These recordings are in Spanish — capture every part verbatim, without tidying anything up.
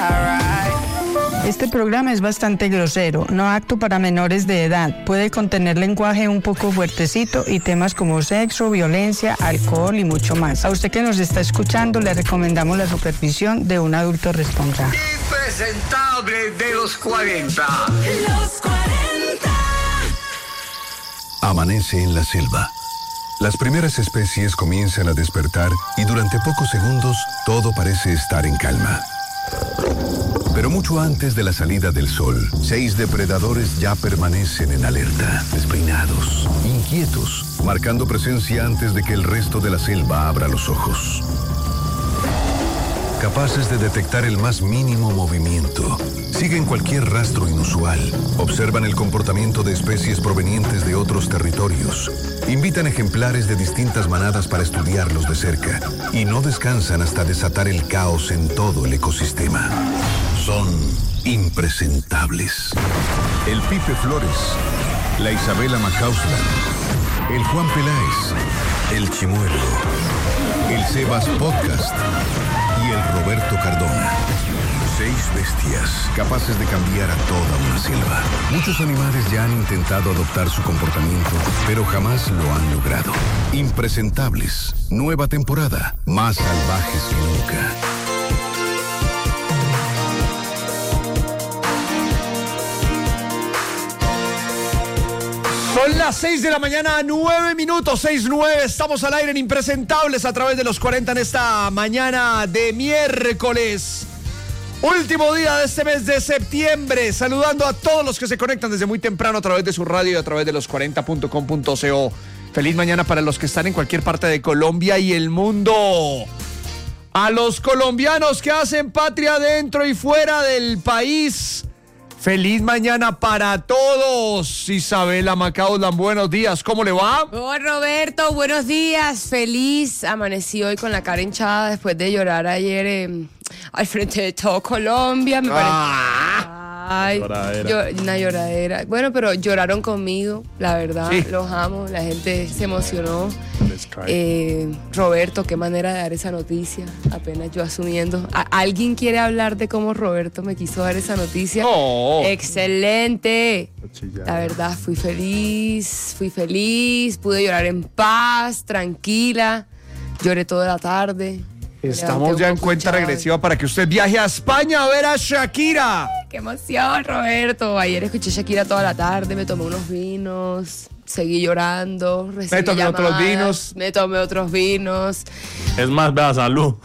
Este programa es bastante grosero, no apto para menores de edad. Puede contener lenguaje un poco fuertecito y temas como sexo, violencia, alcohol y mucho más. A usted que nos está escuchando le recomendamos la supervisión de un adulto responsable. Impresentable de los cuarenta. Los cuarenta. Amanece en la selva. Las primeras especies comienzan a despertar y durante pocos segundos todo parece estar en calma. Pero mucho antes de la salida del sol, seis depredadores ya permanecen en alerta, despeinados, inquietos, marcando presencia antes de que el resto de la selva abra los ojos. Capaces de detectar el más mínimo movimiento, siguen cualquier rastro inusual, observan el comportamiento de especies provenientes de otros territorios, invitan ejemplares de distintas manadas para estudiarlos de cerca y no descansan hasta desatar el caos en todo el ecosistema. Son impresentables. El Pipe Flores, la Isabela Macausland, el Juan Peláez, el Chimuelo, el Sebas Podcast y el Roberto Cardona. Seis bestias capaces de cambiar a toda una selva. Muchos animales ya han intentado adoptar su comportamiento, pero jamás lo han logrado. Impresentables. Nueva temporada. Más salvajes que nunca. Son las seis de la mañana, nueve minutos, seis nueve. Estamos al aire en Impresentables a través de los cuarenta en esta mañana de miércoles. Último día de este mes de septiembre. Saludando a todos los que se conectan desde muy temprano a través de su radio y a través de los cuarenta punto com punto co. Feliz mañana para los que están en cualquier parte de Colombia y el mundo. A los colombianos que hacen patria dentro y fuera del país. Feliz mañana para todos. Isabela Macausland, buenos días. ¿Cómo le va? Oh, Roberto, buenos días. Feliz. Amanecí hoy con la cara hinchada después de llorar ayer eh, al frente de todo Colombia. Me Ah. Ay, Lloradera. yo- una lloradera. Bueno, pero lloraron conmigo, la verdad. Sí. Los amo. La gente se emocionó. Eh, Roberto, qué manera de dar esa noticia. Apenas yo asumiendo. ¿A- ¿Alguien quiere hablar de cómo Roberto me quiso dar esa noticia? No. Excelente. La verdad, fui feliz, fui feliz, pude llorar en paz, tranquila. Lloré toda la tarde. Me Estamos levanté ya un en poco cuenta hinchada. regresiva para que usted viaje a España a ver a Shakira. ¡Qué emoción, Roberto! Ayer escuché Shakira toda la tarde, me tomé unos vinos, seguí llorando, recibí Me tomé otros llamadas, vinos. Me tomé otros vinos. Es más, vea, salud.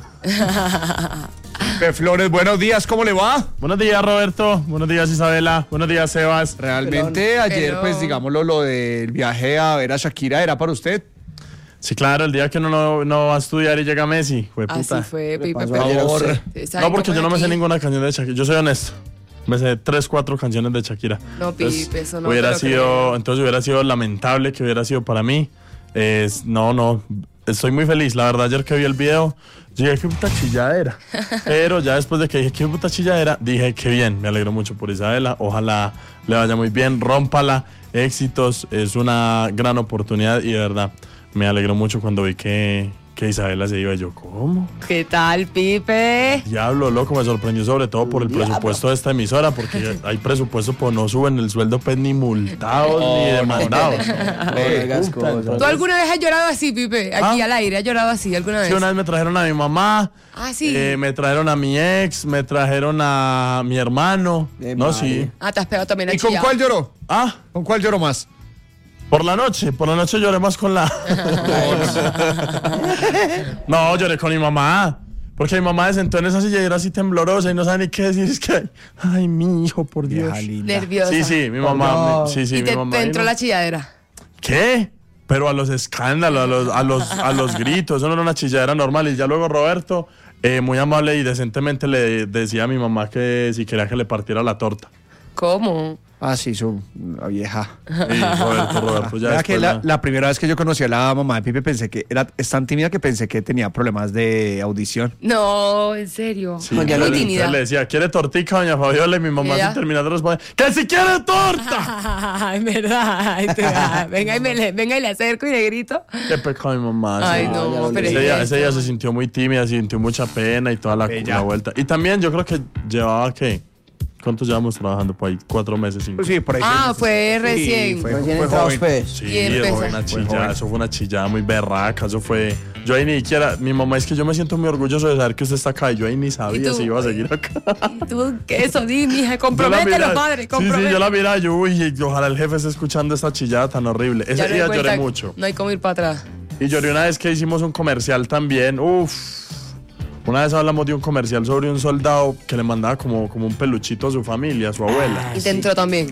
Pepe Flores, buenos días, ¿cómo le va? Buenos días, Roberto. Buenos días, Isabela. Buenos días, Sebas. Realmente Pelón, ayer, pelón. pues digámoslo, lo del viaje a ver a Shakira era para usted. Sí, claro, el día que uno no, no va a estudiar y llega Messi. Fue Así puta. fue, Pipe. pasó pero- ayer a usted? ¿Ustedes saben No, porque cómo yo no es me sé aquí? ninguna canción de Shakira. Yo soy honesto. Me sé tres, cuatro canciones de Shakira. No, Entonces, Pipe, eso no hubiera te lo sido, creo. entonces hubiera sido lamentable que hubiera sido para mí. Es, no, no. Estoy muy feliz. La verdad, ayer que vi el video, yo dije, qué puta chilladera. Pero ya después de que dije, qué puta chilladera, dije, qué bien. Me alegro mucho por Isabela. Ojalá le vaya muy bien. Rómpala. Éxitos. Es una gran oportunidad y de verdad me alegró mucho cuando vi que, que Isabela se iba. Y yo, ¿cómo? ¿Qué tal, Pipe? Diablo, loco, me sorprendió sobre todo por el presupuesto de esta emisora, porque hay presupuesto, pues no suben el sueldo, pues ni multados ni demandados. hagas ¿Tú alguna vez has llorado así, Pipe? Aquí ¿Ah? al aire, ¿has llorado así alguna vez? Sí, una vez me trajeron a mi mamá, Ah, sí. eh, me trajeron a mi ex, me trajeron a mi hermano. No, sí. Ah, te has pegado también a ¿Y con chillar. cuál lloró? Ah, ¿Con cuál lloró más? por la noche, por la noche lloré más con la... No, lloré con mi mamá. Porque mi mamá se sentó en esa silla y era así temblorosa y no sabe ni qué decir. Es que, ay, mi hijo, por Dios. Nerviosa. Sí, sí, mi mamá. me- sí, sí, y mi te, mamá. te entró vino. la chilladera. ¿Qué? Pero a los escándalos, a los, a los, a los gritos, eso no era una chilladera normal. Y ya luego Roberto, eh, muy amable y decentemente le decía a mi mamá que si quería que le partiera la torta. ¿Cómo? Ah, sí, su una vieja. Sí, Roberto, Roberto, ya Mira que después la, la- la primera vez que yo conocí a la mamá de Pipe pensé que era es tan tímida que pensé que tenía problemas de audición. No, en serio. Sí, Muy yo le- tímida. yo le decía, ¿quiere tortica, doña Fabiola? Y mi mamá ¿Y ella? sin terminar de responder, ¡que si quiere torta! Ay, verdad. Ay, tú, ah, venga, y me le, venga y le acerco y le grito. Qué pecado mi mamá. Ay, sí. no, pero Ese es día, que ese día eso- se sintió muy tímida, sintió mucha pena y toda la, Bella. la vuelta. Y también yo creo que llevaba, ¿qué? ¿Cuánto llevamos trabajando por ahí? Cuatro meses, cinco. Pues sí, por ahí. Ah, sí, fue sí, recién. fue, Recién fue entrados, joven. pues. Sí, Y él eso fue pesa. una Fue chillada, joven. eso fue una chillada muy berraca, eso fue... Yo ahí ni siquiera... Mi mamá es que yo me siento muy orgulloso de saber que usted está acá y yo ahí ni sabía tú? si iba a seguir acá. ¿Y tú qué eso? Di, mija, Yo la compromételo, miraba- padre, Sí, compromételo. sí, yo la miraba, yo, uy, y ojalá el jefe esté escuchando esta chillada tan horrible. Ese Ya no hay día vuelta- lloré mucho. No hay como ir para atrás. Y lloré una vez que hicimos un comercial también, uff. Una vez hablamos de un comercial sobre un soldado que le mandaba como, como un peluchito a su familia, a su abuela. Y te entró también.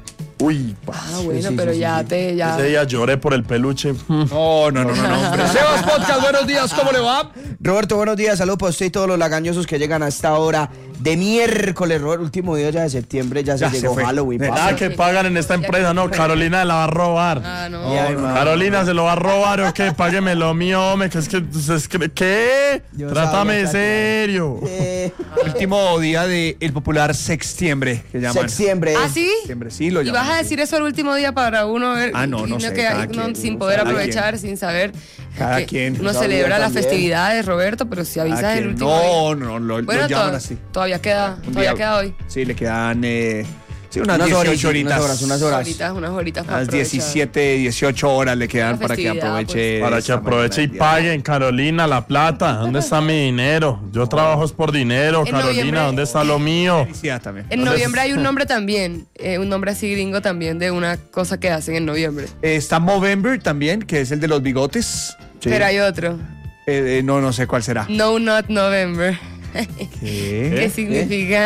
Uy, pa. Ah, bueno, pero ya te, ya. Ese día lloré por el peluche. No, no, no, no, no, hombre. Sebas Podcast, buenos días, ¿cómo le va? Roberto, buenos días, saludos para usted y todos los lagañosos que llegan a esta hora de miércoles, Robert, último día ya de septiembre, ya, Ya se se llegó fue. Halloween, ¿Verdad? papi. Nada que pagan en esta empresa, no, Carolina la va a robar. Ah, no. Y ay, ma. Carolina se lo va a robar o qué, págueme lo mío, hombre, que es que, es que- ¿qué? Yo Trátame sabía, serio. Eh, Último día del popular sextiembre, que llaman. septiembre. ¿Ah, sí? Septiembre, sí, lo ¿Y llaman. vas a así. decir eso el último día para uno ver? Ah, no, y no sé, que- cada uno quien, sin no, poder cada aprovechar, sin saber. Cada que quien. Uno Sabía celebra las también. festividades, Roberto, pero si Ah, avisas el que último día. no, no, lo, lo Bueno, llaman to- así. todavía queda, Un todavía día- queda hoy. Sí, le quedan eh, sí, unas, Unas dieciocho horitas, horitas. unas horas, unas horas. Horitas, unas horitas para Unas aprovechar. diecisiete, dieciocho horas le quedan La para que festividad, aproveche. Para que esta aproveche y mañana. paguen, Carolina, la plata. ¿Dónde está mi dinero? Yo trabajo es por dinero, En Carolina, noviembre- ¿dónde está lo mío? Felicidad también. En Entonces- noviembre hay un nombre también, eh, un nombre así gringo también de una cosa que hacen en noviembre. Eh, Está Movember también, que es el de los bigotes. Sí. Pero hay otro. Eh, eh, no, no sé cuál será. No Not November. ¿Qué? ¿Qué significa?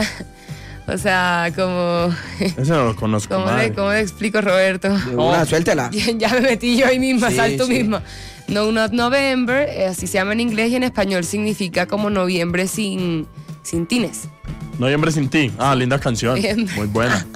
O sea, como... Ese no lo conozco. ¿Cómo madre. le, cómo le explico, Roberto? De una, suéltela. Ya me metí yo ahí misma, Sí, salto sí. misma. No Not November, eh, así se llama en inglés y en español significa como noviembre sin, sin tines. Noviembre sin ti. Ah, linda canción. Bien. Muy buena.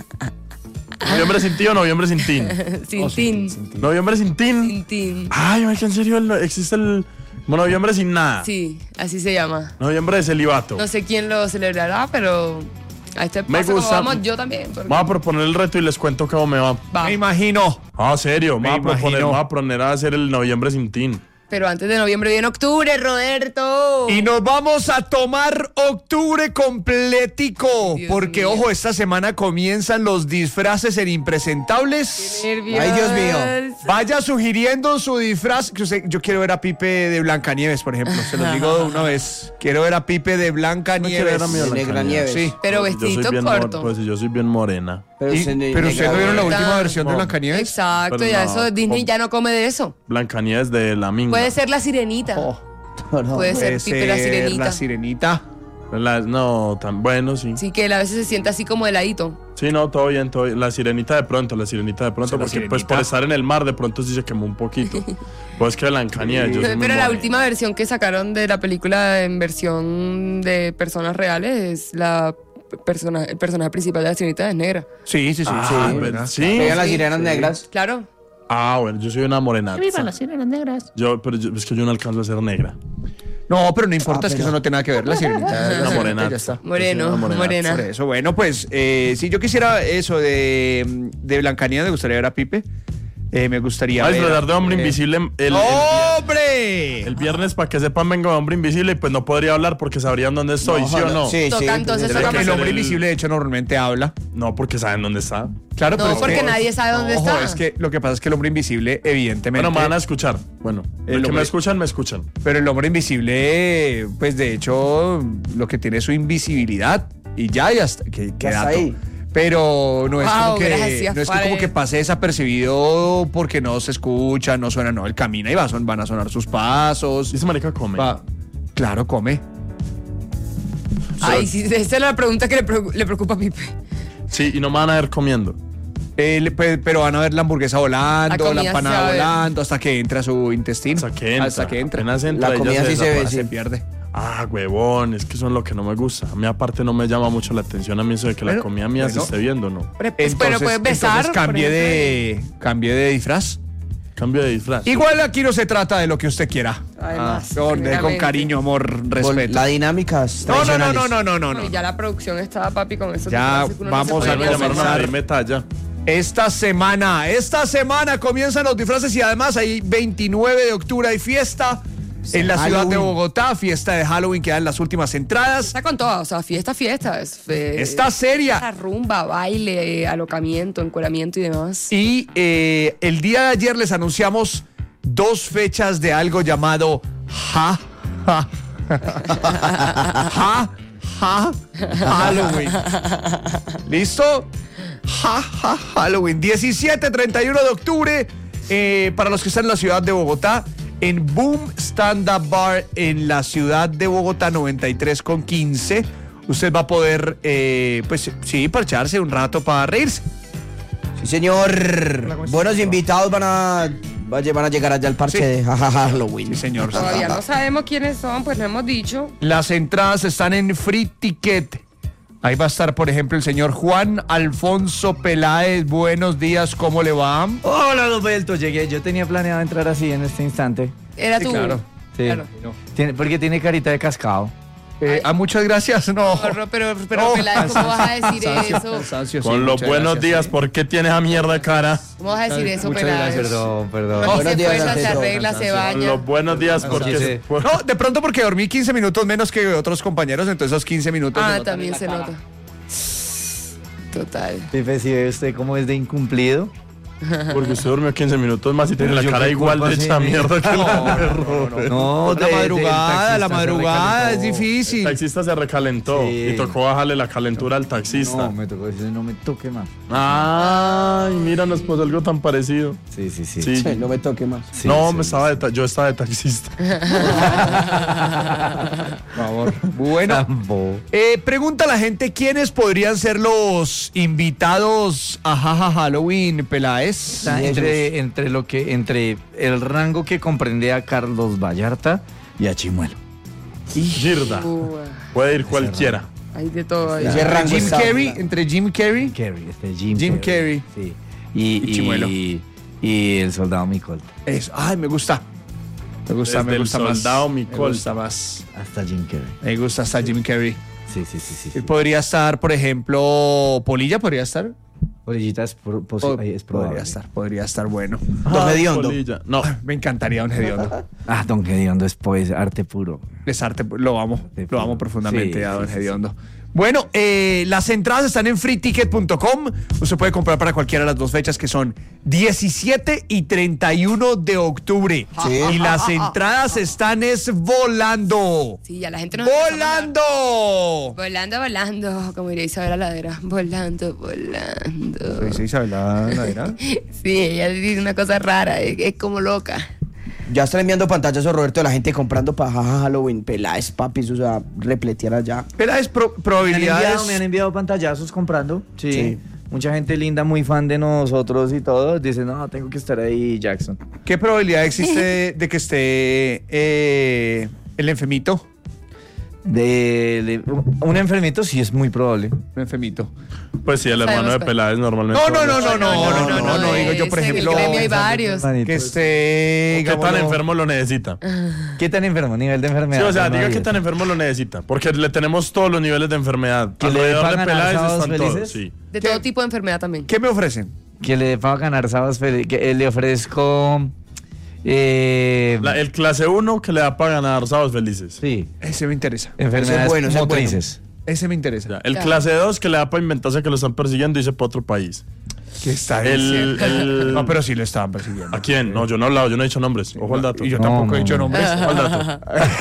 Noviembre sin ti o noviembre sin tin. sin tin. Noviembre sin tin. Sin tin. Ay, ay, que en serio el- existe el como noviembre sin nada. Sí, así se llama. Noviembre de celibato. No sé quién lo celebrará, pero a este Me paso como gusta. vamos yo también. porque- Voy a proponer el reto y les cuento cómo me va. Va. Me imagino. Ah, serio, me Me voy a proponer, imagino. me voy a poner a hacer el noviembre sin tin. Pero antes de noviembre viene octubre, Roberto. Y nos vamos a tomar octubre completico. Dios porque, mío. ojo, esta semana comienzan los disfraces en Impresentables. Nervios. Ay, Dios mío. Vaya sugiriendo su disfraz. Que usted- yo quiero ver a Pipe de Blancanieves, por ejemplo. Se los digo de una vez. Quiero ver a Pipe de Blancanieves. No quiero ver a mi de Blancanieves. Negranieves. Sí. Pero Yo soy vestidito bien mor- corto. Pues yo soy bien morena. Pero, Y- se- pero ustedes no vieron la Ahorita- última versión de No. Blancanieves. Exacto, Pero ya no, eso Disney ¿cómo? ya no come de eso. Blancanieves de la minga. Puede ser la sirenita. Oh, No, Puede ser puede Pipe la ser sirenita. La sirenita. La- no, tan bueno, sí. Sí, que él a veces se siente así como de ladito. Sí, no, todo bien, todo bien. La sirenita de pronto, la sirenita de pronto, Sí, la porque pues sirenita. por estar en el mar de pronto sí se quemó un poquito. Pues que Blancanieves, yo soy muy Pero la morena. última versión que sacaron de la película en versión de personas reales es la persona, el personaje principal de la sirenita es negra. Sí, sí, sí. Ah, sí, pero- ¿verdad? sí. Pegan las Sí, sirenas sí. negras. Claro. Ah, bueno, yo soy una morena. Vivan las sirenas negras. Yo, pero yo- es que yo no alcanzo a ser negra. No, pero no importa, Ah, es que pero- eso no tiene nada que ver. La sirenita. la Una sirenita, morena. ya está. Moreno, una morena. morena. Por eso, bueno, pues, eh, si yo quisiera eso de, de Blancanieves, me gustaría ver a Pipe. Eh, me gustaría Ah, ver. disfrazar de hombre eh, invisible el, el, ¡Hombre! el viernes para que sepan vengo de hombre invisible y pues no podría hablar porque sabrían dónde estoy, ¿sí o no? Sí, Toca, sí. entonces, Tendría toca que El ser hombre el- invisible, de hecho, normalmente habla. No, porque saben dónde está. Claro, No, pero es porque que- nadie sabe dónde Ojo, está. es que lo que pasa es que el hombre invisible, evidentemente. Bueno, me van a escuchar. Bueno, El el que hombre- me escuchan, me escuchan. Pero el hombre invisible, pues de hecho, lo que tiene es su invisibilidad. Y ya, ya está. Que, que Ya está dato. ahí. Pero no es Wow, como que, gracias, no es que padre. como que pase desapercibido porque no se escucha, no suena, no, él camina y va, son, van a sonar sus pasos. Y ese marica come. Va- claro, come. Ay, sí, esa es la pregunta que le, preocu- le preocupa a Pipe. Sí, y no me van a ver comiendo. Él, pues, pero van a ver la hamburguesa volando, La la, comida se va empanada a ver. volando, hasta que entra a su intestino. Hasta que entra. Hasta que entra. Apenas entra, La ella comida se sí se ve, desaparece. Se sí. pierde. Ah, huevón, es que eso es lo que no me gusta. A mí aparte no me llama mucho la atención a mí eso de que Bueno, la comida mía bueno. se esté viendo, ¿no? Pero, pues, pero puedes besar. entonces cambie por de, cambie de disfraz. Cambio de disfraz. Igual aquí no se trata de lo que usted quiera. Además, Con, con primeramente. cariño, amor, respeto. La dinámica es No, no, no, tradicionales. no, no, no, no, No, no. y ya la producción estaba, papi, con eso. Ya, que uno vamos no se a puede me ni llamaron a comenzar. pedirme talla. Esta semana, esta semana comienzan los disfraces y además hay veintinueve de octubre hay fiesta en la ciudad de Halloween. Bogotá, fiesta de Halloween que dan las últimas entradas. Está con todo, o sea, fiesta, fiesta. Es, eh, Está seria. esa rumba, baile, eh, alocamiento, encueramiento y demás. Y eh, el día de ayer les anunciamos dos fechas de algo llamado Ja, Ja, Ja, Ja, Halloween. ¿Listo? Ja, ja, Halloween. diecisiete, treinta y uno de octubre, eh, para los que están en la ciudad de Bogotá, en Boom Stand Up Bar en la ciudad de Bogotá, noventa y tres con quince. Usted va a poder, eh, pues sí, parcharse un rato para reírse. Sí, señor. Buenos invitados van a, van a llegar allá al parche Sí. de jajaja Halloween. Sí, señor. Todavía no sabemos quiénes son, pues no hemos dicho. Las entradas están en Free Ticket. Ahí va a estar, por ejemplo, el señor Juan Alfonso Peláez. Buenos días, ¿cómo le va? Hola, Roberto, llegué. Yo tenía planeado entrar así en este instante. Era Sí, tú. claro. Sí. Claro. Tiene- porque tiene carita de cascado. Eh, ah, muchas gracias. No. Pero, pero, pero No. Peláez, ¿cómo vas a decir Cansancio, eso? cansancio, sí, Con los muchas buenos gracias, días, sí. ¿por qué tienes esa mierda de cara? ¿Cómo vas a decir eso, Muchas Peláez? gracias. Perdón, perdón. Aquí Buenos se días, fuerza, se Alfredo. arregla, se Con baña. los buenos días, Sí, porque... sí. se- No, de pronto porque dormí quince minutos menos que otros compañeros, entonces esos quince minutos. se Ah, notan también en se la nota. Total. Pipe, si ve usted cómo es de incumplido. Porque usted durmió quince minutos más y tiene Pero la yo cara qué igual culpa de sí, hecha mi- mierda que la No, de no, Robert. No, La madrugada, la madrugada es El difícil. taxista se recalentó Sí. y tocó bajarle la calentura al taxista. No, me tocó decir, no me toque más. Ay, mira, nos pasó algo tan parecido. Sí, sí, sí. Sí. Sí, no me toque más. Sí, no, sí, me sí. estaba de ta- yo estaba de taxista. Por favor. Bueno, Tambo. eh, pregunta a la gente quiénes podrían ser los invitados a Jaja Halloween, Peláez. Está entre, entre lo que, entre el rango que comprende a Carlos Vallarta y a Chimuelo. Girda. Uh, Puede ir cualquiera. hay de todo ahí. Ese Entre rango Jim está- Carrey, entre Jim Carrey. Carrey, este Jim, Jim Carrey. Sí. Y, Y Chimuelo. y, y el soldado Micol. Eso. Ay, me gusta. Me gusta, Desde me el gusta más. soldado Me Micol. gusta más. Hasta Jim Carrey. Me gusta hasta Jim Carrey. Sí, sí, sí, sí. sí. Podría estar, por ejemplo, Polilla, podría estar. Polillita es, pro- posi- Po- es probable. podría estar, podría estar bueno. Don Hediondo. Polilla. No, Me encantaría un Hediondo. Ah, Don Gediondo es pues arte puro. Es arte, lo amo, lo amo profundamente Sí, a Don sí, sí, Hediondo. Bueno, eh, las entradas están en free ticket punto com. Usted puede comprar para cualquiera de las dos fechas que son diecisiete y treinta y uno de octubre. Sí. Y las entradas están es volando. Sí, ya la gente nos empezó a mandar- ¡Volando! Volando, volando, como diría Isabel Ladera. Volando, volando. Sí, ella dice una cosa rara, es, es como loca. Ya están enviando pantallazos, Roberto, de la gente comprando para jaja Halloween. Peláez, papis, o sea, repletear allá. Pero es pro- Me han, probabilidades. enviado, me han enviado pantallazos comprando. Sí. Sí. Mucha gente linda, muy fan de nosotros y todo. Dice, no, tengo que estar ahí, Jackson. ¿Qué probabilidad existe de, de que esté eh, el enfermito? De, de- un enfermito sí es muy probable. Un enfermito. pues sí, el Sabemos hermano de cuál. Peláez normalmente. No, no, no, no, no, no, no, no, digo yo, por ese, ejemplo. En el gremio hay varios. Que esté. ¿Qué tan digámoslo, enfermo lo necesita? ¿Qué tan enfermo? Nivel de Sí, enfermedad. o sea, No, diga no, qué tan enfermo lo necesita. Porque le tenemos todos los niveles de enfermedad. ¿Que le Alrededor de pagan a Peláez sábados están todos. felices? Sí. De ¿Qué? todo tipo de enfermedad también. ¿Qué me ofrecen? Que le va a ganar sábados felices. Que eh, le ofrezco. Eh, La- el clase uno que le da para ganar sábados felices. sí. Ese me interesa. Enfermedades bueno, ese es bueno. motrices. Ese me interesa. Ya, el Ya. clase dos que le da para inventarse que lo están persiguiendo y irse para otro país. ¿Qué está El, diciendo? el- No, pero sí lo estaban persiguiendo. ¿A quién? No, yo no he hablado, yo no he dicho nombres. Ojo al dato. Y yo No, tampoco he no, dicho no. nombres. Ojo al dato.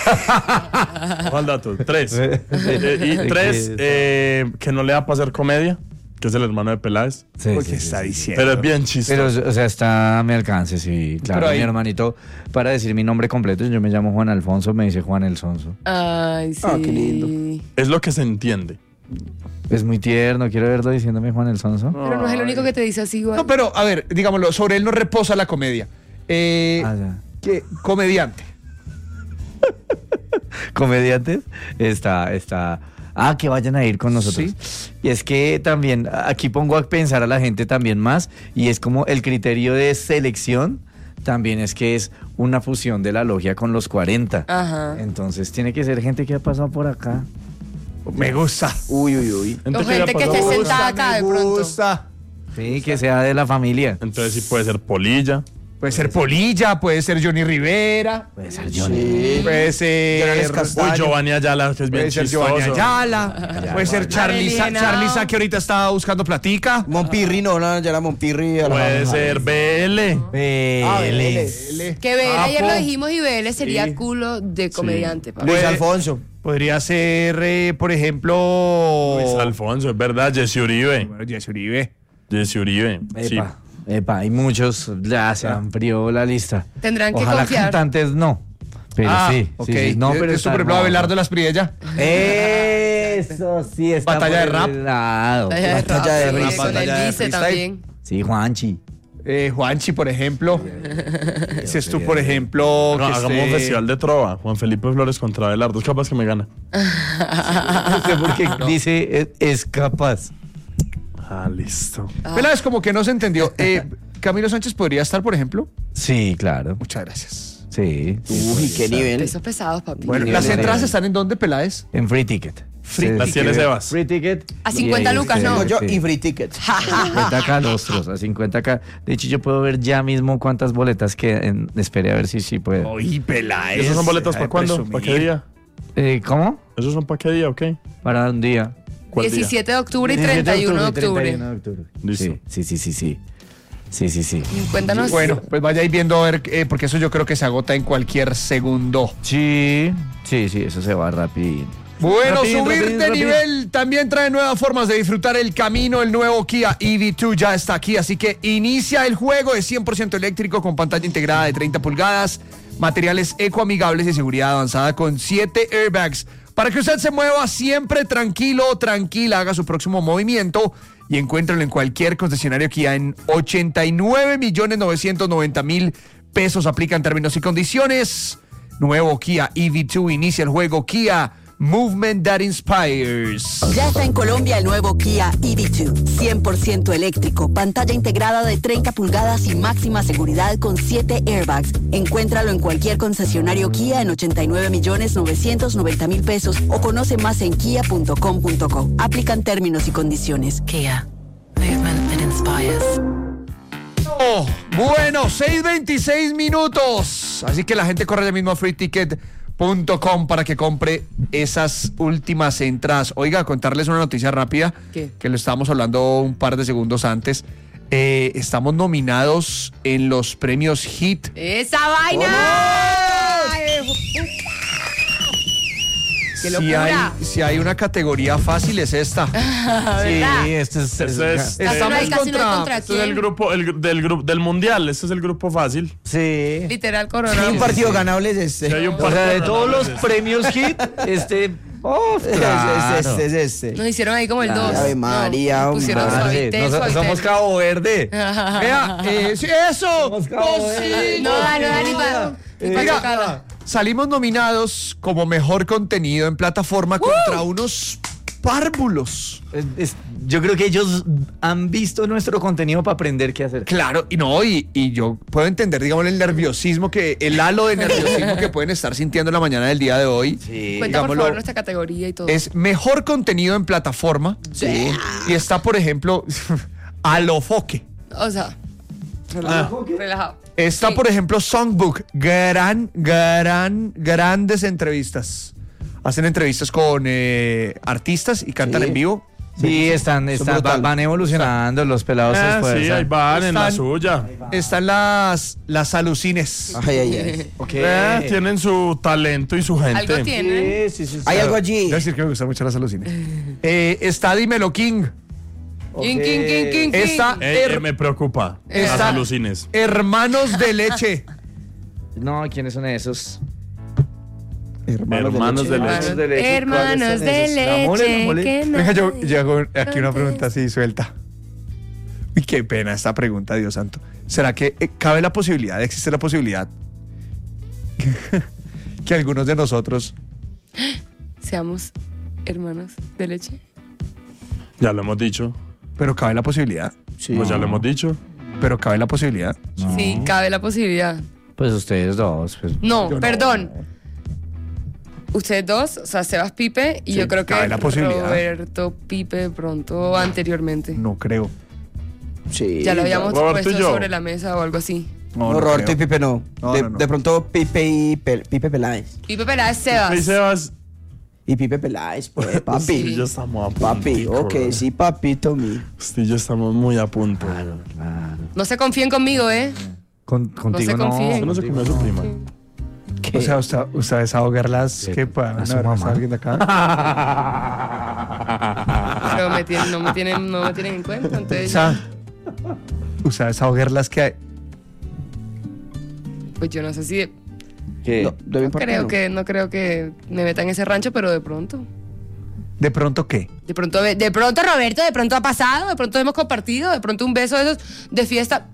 Ojo al dato. Tres. Eh, y tres, eh, que no le da para hacer comedia, que es el hermano de Peláez. Sí, Uy, sí, ¿qué sí, está sí. diciendo? Pero es bien chistoso. Pero, o sea, está a mi alcance, sí. Claro, Pero ahí- mi hermanito, para decir mi nombre completo, yo me llamo Juan Alfonso, me dice Juan el Sonso. Ay, sí. Ah, qué lindo. Es lo que se entiende. Es muy tierno, quiero verlo diciéndome Juan el Sonso. Pero no es el único que te dice así igual. No, pero a ver, digámoslo, sobre él no reposa la comedia. Eh, Ah, ya. ¿qué? Comediante. comediantes, está, está, ah, que vayan a ir con nosotros. Sí. Y es que también, aquí pongo a pensar a la gente también más, y es como el criterio de selección, también es que es una fusión de la logia con los cuarenta. Ajá. Entonces tiene que ser gente que ha pasado por acá. Me gusta. Uy, uy, uy. O gente que esté sentada acá de pronto. gusta. Sí, que sea de la familia. Entonces sí puede ser Polilla. Puede ser Polilla, puede ser Johnny Rivera, Puede ser Johnny. Sí. puede ser Jonales Castaño. Uy, Giovanni Ayala, que es bien puede ser chistoso. Giovanni Ayala, puede ser Charly Sa- Elena. Charly Sa, que ahorita está buscando platica. Monpirri, no, no, ya era Monpirri. a la Puede mamá. ser B L. Ah, Vélez. Vélez. Que B L, ayer Apo. lo dijimos y B L sería Sí. culo de comediante. papi. Luis Puede- Alfonso. Podría ser, eh, por ejemplo... Luis Alfonso, es verdad. Jesse Uribe. Bueno, Jesse Uribe. Jesse Uribe. Sí. Epa, epa, hay muchos, ya se amplió la lista. Tendrán que Ojalá confiar. cantantes no, pero ah, sí, ok. sí, sí, no, pero Esto, está por ejemplo, hermoso. Abelardo Las Priella. Eso sí está Batalla de por rap. ese lado. Batalla de Batalla rap, de sí, risa, con el batalla de vice freestyle. también. Sí, Juanchi. Eh, Juanchi, por ejemplo. Si es tú, por ejemplo... No, que hagamos esté- un festival de trova. Juan Felipe Flores contra Abelardo. Es capaz que me gana. No sé por qué dice es, es capaz. Ah, listo. Vela, es como que no se entendió. Eh, Camilo Sánchez podría estar, por ejemplo. Sí, claro. Muchas gracias. Sí. Uy, qué nivel. Pesos pesados, papi. Bueno, nivel las de- entradas están en dónde, Peláez. En Free Ticket. Free Se Las tiene escribe Sebas. Free Ticket. A cincuenta y ahí lucas, usted- ¿no? Tengo yo sí. y free tickets. A cincuenta calostros, a cincuenta K. De hecho, yo puedo ver ya mismo cuántas boletas quedan. Esperé a ver si sí puedo. Uy, Peláez. ¿Esos son boletos Ay, para cuándo? presumir. ¿Para qué día? Eh, ¿Cómo? ¿Esos son para qué día o qué? Para un día. ¿Cuál día? diecisiete de octubre y diecisiete treinta y uno de octubre. treinta y uno de octubre. Listo. Sí, sí, sí, sí, sí. Sí, sí, sí. Y Cuéntanos. Bueno, pues vaya ahí viendo a ver, eh, porque eso yo creo que se agota en cualquier segundo. Sí, sí, sí, eso se va rápido. Bueno, Rapidín, subir rapidín, de rapidín. nivel también trae nuevas formas de disfrutar el camino. El nuevo Kia E V dos ya está aquí, así que inicia el juego. Es cien por ciento eléctrico con pantalla integrada de treinta pulgadas, materiales ecoamigables y seguridad avanzada con siete airbags. Para que usted se mueva siempre tranquilo, tranquila, haga su próximo movimiento y encuéntralo en cualquier concesionario Kia en ochenta y nueve millones novecientos noventa mil pesos. Aplican términos y condiciones. Nuevo Kia E V dos inicia el juego Kia Movement that Inspires. Ya está en Colombia el nuevo Kia E V dos, cien por ciento eléctrico, pantalla integrada de treinta pulgadas y máxima seguridad con siete airbags. Encuéntralo en cualquier concesionario Kia en ochenta y nueve millones novecientos noventa mil pesos o conoce más en kia punto com punto co. Aplican términos y condiciones. Kia. Movement that inspires. Oh, bueno, seis veintiséis minutos. Así que la gente corre ya mismo a free ticket punto com para que compre esas últimas entradas. Oiga, contarles una noticia rápida. ¿Qué? Que lo estábamos hablando un par de segundos antes. Eh, estamos nominados en los premios Hit. ¡Esa vaina! ¡Qué Si locura! hay, si hay una categoría fácil es esta. ¿Verdad? Sí, esto es. Este es, Casi no hay- casi no hay contra este es el quién. grupo el, gru- del, grupo del mundial. Este es el grupo fácil. Sí. Literal Hay corona. un partido ganable es este. Si hay un O sea, de partido todos los ganable, premios hit, este. Oh, Es, claro. es este, es este. Nos hicieron ahí como el Ay, dos. Ave María, No, pusieron hombre. suavitel, Nos- suavitel. somos Cabo Verde. Vea, eh, sí, eso. Somos Cabo Oh, Verde. sí, No, da, no da ni para. ni pa' Oiga, tocarla. salimos nominados como mejor contenido en plataforma contra unos párvulos. Es- es- yo creo que ellos han visto nuestro contenido para aprender qué hacer. Claro, y no, y, y yo puedo entender, digamos, el nerviosismo que, el halo de nerviosismo que pueden estar sintiendo en la mañana del día de hoy. Sí. Cuenta por digámoslo, favor nuestra categoría y todo. Es mejor contenido en plataforma. Sí. Y está, por ejemplo, Alofoque. O sea, relajado. relajado. Está, Sí. por ejemplo, Songbook. Gran, gran, grandes entrevistas. Hacen entrevistas con eh, artistas y cantan Sí. en vivo. Sí, están, están brutal. van evolucionando, los pelados se Ah, sí, esfuerzan. ahí van en la Están- suya. Están las, las alucines. Ay, ay, ay. Ok. Eh, tienen su talento y su gente. Algo tienen. Sí, sí, sí, sí. Hay algo allí. Debo decir que me gustan mucho las alucines. Eh, está Dímelo King. King, king, king, king, king. Está Eh, her- eh, me preocupa. Las está alucines. Hermanos de Leche. No, ¿quiénes son esos? Hermanos de leche. Hermanos de leche. Hermanos ¿Cuáles son de esos? ¿La mole, la leche. mole? que no- Venga, yo, yo hago aquí una pregunta así suelta. Uy, qué pena esta pregunta, Dios santo. ¿Será que eh, cabe la posibilidad, existe la posibilidad que algunos de nosotros Seamos hermanos de leche. Ya lo hemos dicho. Pero cabe la posibilidad. Sí. Pues ya lo hemos dicho. Pero cabe la posibilidad. No. Sí, cabe la posibilidad. Pues ustedes dos. Pues. No, Yo no. perdón. Ustedes dos, o sea, Sebas Pipe y Sí, yo creo que cabe la posibilidad. Roberto Pipe de pronto anteriormente. No creo. Sí. Ya lo habíamos Roberto y puesto yo. sobre la mesa o algo así. No, Roberto creo. y Pipe no. No, de, no, no. de pronto Pipe y Pel- Pipe Peláez. Pipe Peláez Sebas. Y Sebas. Y Pipe Peláez, pues, papi. Sí, ya estamos a punto. Papi, ok, sí, papito mío. Sí, ya estamos muy a punto. Claro, claro. No se confíen conmigo, ¿eh? Con, contigo se no. confíen. Usted no se comió a su prima. O sea, usted, ustedes ahogarlas. Sí, ¿Qué para a su abrazar mamá. a alguien de acá? Pero me tienen, no, me tienen, no me tienen en cuenta. O Entonces, sea, ustedes ahogarlas que hay. pues yo no sé si. de- ¿Qué? No, de mi parte creo no. que, no creo que me metan en ese rancho, pero de pronto. ¿De pronto qué? De pronto, de pronto Roberto, de pronto ha pasado, de pronto hemos compartido, de pronto un beso de esos de fiesta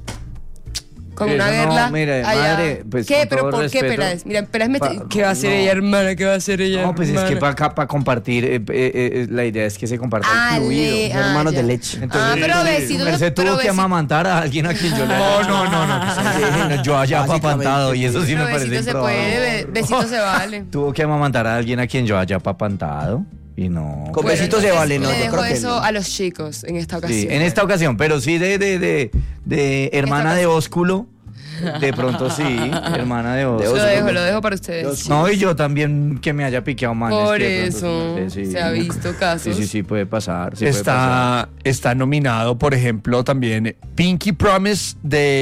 con Eso una no, guerla. mire, allá. madre, pues, ¿Qué? con ¿Pero todo por qué, respeto, Peláez? Mira, Peláez me... pa- ¿Qué va a hacer no. ella, hermana? ¿Qué va a hacer ella, No, pues es que hermana? para acá, para compartir, eh, eh, eh, la idea es que se comparta Ah, el fluido. le- ah, Hermanos ya. de leche. Ah, pero sí, besitos, Merced pero tuvo que besi- amamantar a alguien a quien yo le No, no, no, no. Sí, yo haya Básicamente, apapantado y eso sí Pero me parece besito se improbable. puede, be- besito se vale. Tuvo que amamantar a alguien a quien yo haya apapantado y no. Con Bueno, besitos se entonces vale, ¿no? Le Yo dejo creo que eso no. a los chicos en esta ocasión. Sí, en esta ocasión, pero sí de, de, de, de hermana de ósculo. De pronto sí, hermana de ósculo. Lo dejo, lo dejo para ustedes. No, y yo también que me haya piqueado manes. Por que de pronto eso sí, sí. se ha visto casos. Sí, sí, sí, puede pasar. Sí puede pasar. Está, está nominado, por ejemplo, también Pinky Promise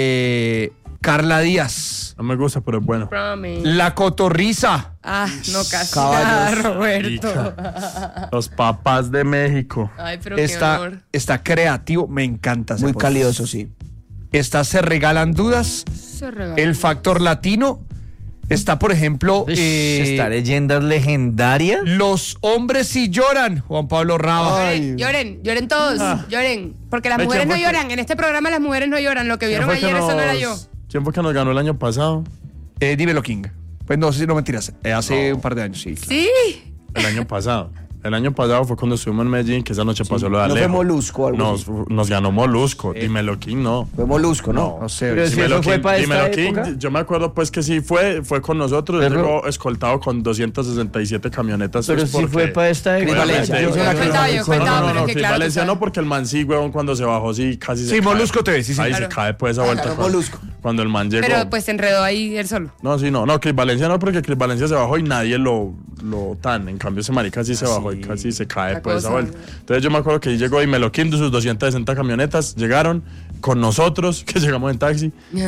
de Carla Díaz. No me gusta, pero es bueno. Promise. La Cotorriza. Ah, no casi. Caballos. Ah, Roberto. Rica. Los papás de México. Ay, pero qué Está, honor. está creativo, me encanta. ese Muy post. calidoso, sí. Está Se Regalan Dudas. Se regaló. El Factor Latino. Está, por ejemplo, Ish, eh, está leyendas legendarias. Los hombres sí lloran, Juan Pablo Raba. Lloren, lloren, lloren todos, lloren. Porque las Ay, mujeres ¿quién no fue que- lloran. En este programa las mujeres no lloran. Lo que ¿Quién vieron fue que ayer, eso no era yo. nos- ¿Quién fue que nos ganó el año pasado? Eh, dímelo, King. Pues no sé si no mentiras. eh, hace un par de años, sí. Sí. El año pasado. El año pasado fue cuando estuvimos en Medellín, que esa noche pasó lo de ¿No Alejo. fue Molusco o algo nos, así? nos ganó Molusco. Dímelo King, no. Fue Molusco, ¿no? No sé. Pero sí. si eso fue para esta Dímelo King, época. yo me acuerdo pues que sí fue, fue con nosotros, él Pero- llegó escoltado con doscientas sesenta y siete camionetas. Pero pues, sí porque- fue para esta Cris época. Valencia, Obviamente, hizo una no, Cris Cuenta, Valencia. yo, cuenta, no, no, pero no, es que Cris claro, tú Valencia sabes. no, porque el man sí, huevón, cuando se bajó sí casi se Sí, cae. Molusco T V, sí, sí. Ahí Claro. se cae pues esa vuelta. Claro, cuando, Molusco. cuando el man llegó. Pero pues se enredó ahí él solo. No, sí, no, no, Cris Valencia no, porque Cris Valencia se bajó y nadie lo, lo tan. En cambio, ese marica sí se bajó y casi se cae La pues esa cosa. vuelta. Entonces yo me acuerdo que ahí llegó y Meloquín de sus doscientas sesenta camionetas llegaron con nosotros, que llegamos en taxi,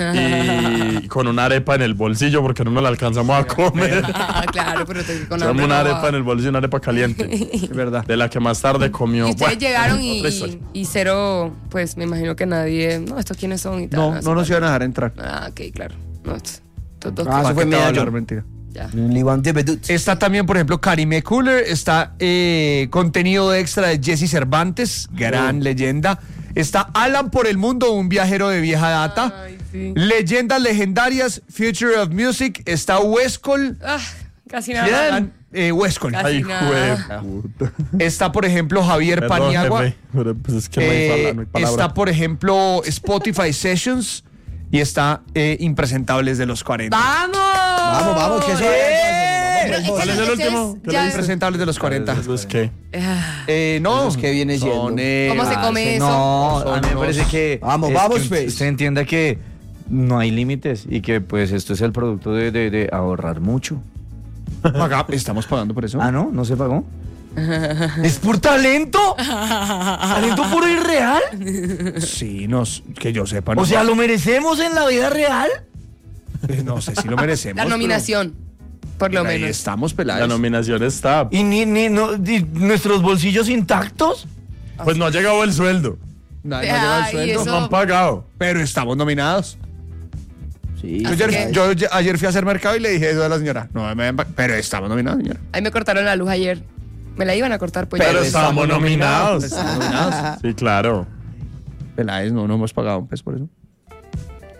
y con una arepa en el bolsillo porque no nos la alcanzamos a comer. Ah, claro, pero te, con Echamos hambre una no arepa va. en el bolsillo, una arepa caliente. Es verdad. De la que más tarde comió. Y ustedes Bueno, llegaron y, otra historia. y cero, pues me imagino que nadie, no, ¿estos quiénes son? Y tal, No, así, no nos tal. iban a dejar entrar. Ah, ok, claro. No, estos dos Ah, ¿Para eso fue qué te va a medallo. hablar? Mentira. ya. Liwan de Bedut. Está también, por ejemplo, Karime Cooler. Está eh, contenido extra de Jesse Cervantes, gran leyenda. Está Alan por el Mundo, un viajero de vieja data. Ay, sí. Leyendas legendarias, Future of Music. Está Westcol. Ah, casi nada. Eh, Westcol. Casi Ay, nada. jueputa. Está, por ejemplo, Javier Perdón, Paniagua. jefe, pero pues es que no hay, Eh, pala- no hay palabra. está, por ejemplo, Spotify Sessions. Y está eh, Impresentables de los cuarenta. ¡Vamos! Vamos, vamos, que eso Pero es. ¿Cuál es el ustedes último? ¿Qué ya- le dice? Impresentables de los cuarenta. ¿Eso es qué? Ah, Eh, no. Eso es que viene siendo. Son, eh, ¿Cómo se come Parce, eso? No, Son a mí me unos- parece que. Vamos, es vamos, que pues. Usted entienda que no hay límites y que, pues, esto es el producto de, de- de ahorrar mucho. Acá estamos pagando por eso. Ah, no, no se pagó. ¿Es por talento? ¿Talento puro y real? Sí, nos, que yo sepa. No, O sea, ¿lo merecemos en la vida real? Eh, no sé si lo merecemos. la pero- nominación, por lo pero ahí menos. estamos La pelados. nominación está. ¿Y ni, ni no, y nuestros bolsillos intactos? Pues no ha llegado el sueldo. No, no llega el Ay, sueldo, eso- No han pagado. pero estamos nominados. Sí. Yo Así ayer, que- yo ayer- ayer fui a hacer mercado y le dije eso a la señora. No, me, pero estamos nominados, señora. Ahí me cortaron la luz ayer. Me la iban a cortar, pues Pero ya. estamos nominados. Estamos nominados. Sí, claro. Peláez, no, no hemos pagado un peso por eso.